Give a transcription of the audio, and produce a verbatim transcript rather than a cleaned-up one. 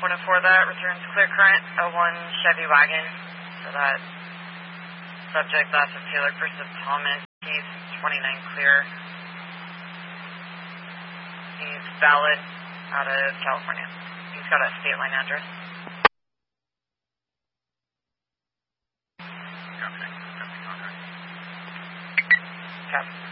One oh four, that returns clear current, oh one Chevy wagon. So that subject, that's of Taylor versus Thomas. He's twenty-nine clear. He's valid out of California. He's got a state line address. Copy. Copy. Okay.